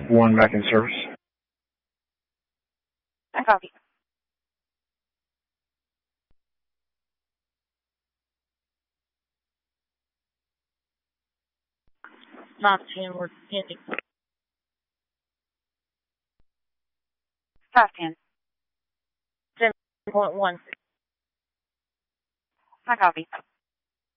1 back in service. I copy. Not 10, we're pending. 510. 10.1. I copy.